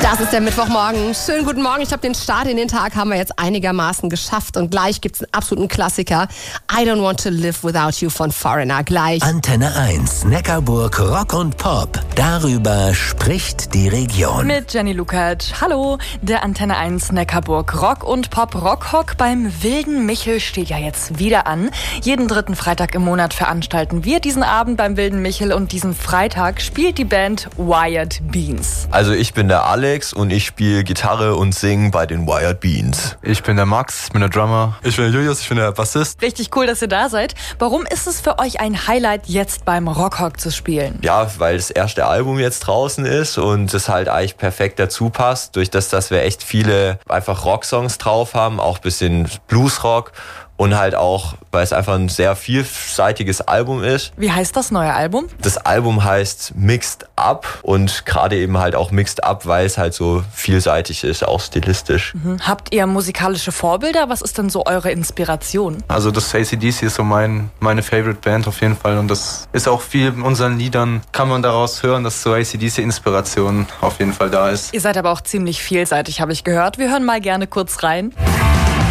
Das ist der Mittwochmorgen. Schönen guten Morgen. Ich habe den Start in den Tag haben wir jetzt einigermaßen geschafft. Und gleich gibt es einen absoluten Klassiker. I Don't Want to Live Without You von Foreigner. Gleich. Antenne 1, Neckarburg Rock und Pop. Darüber spricht die Region. Mit Jenny Lukacs. Hallo. Der Antenne 1 Neckarburg Rock und Pop Rockhock beim Wilden Michel steht ja jetzt wieder an. Jeden dritten Freitag im Monat veranstalten wir diesen Abend beim Wilden Michel und diesen Freitag spielt die Band Wired Beans. Also ich bin der Alex und ich spiele Gitarre und singe bei den Wired Beans. Ich bin der Max, ich bin der Drummer. Ich bin der Julius, ich bin der Bassist. Richtig cool, dass ihr da seid. Warum ist es für euch ein Highlight, jetzt beim Rockhock zu spielen? Ja, weil das erste Album jetzt draußen ist und es halt eigentlich perfekt dazu passt. Durch das, dass wir echt viele einfach Rocksongs drauf haben, auch ein bisschen Bluesrock. Und halt auch, weil es einfach ein sehr vielseitiges Album ist. Wie heißt das neue Album? Das Album heißt Mixed Up und gerade eben halt auch Mixed Up, weil es halt so vielseitig ist, auch stilistisch. Habt ihr musikalische Vorbilder? Was ist denn so eure Inspiration? Also das AC/DC ist so meine Favorite Band auf jeden Fall und das ist auch viel in unseren Liedern, kann man daraus hören, dass so AC/DC-Inspiration auf jeden Fall da ist. Ihr seid aber auch ziemlich vielseitig, habe ich gehört. Wir hören mal gerne kurz rein.